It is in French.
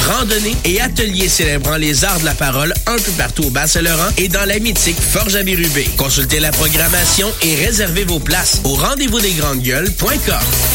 randonnées et ateliers célébrant les arts de la parole un peu partout au Bas-Saint-Laurent et dans la mythique Forge à Bérubé. Consultez la programmation et réservez vos places au rendez-vous-des-grandes-gueules.com.